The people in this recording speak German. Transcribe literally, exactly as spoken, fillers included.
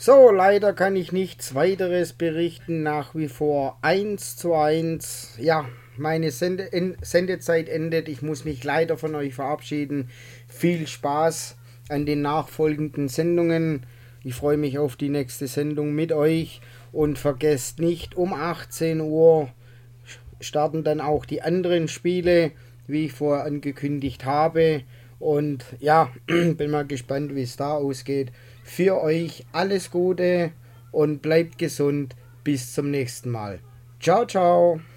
So, leider kann ich nichts weiteres berichten. Nach wie vor eins zu eins. Ja, meine Sende en Sendezeit endet. Ich muss mich leider von euch verabschieden. Viel Spaß an den nachfolgenden Sendungen. Ich freue mich auf die nächste Sendung mit euch. Und vergesst nicht, um achtzehn Uhr starten dann auch die anderen Spiele, wie ich vorher angekündigt habe. Und ja, bin mal gespannt, wie es da ausgeht. Für euch alles Gute und bleibt gesund. Bis zum nächsten Mal. Ciao, ciao.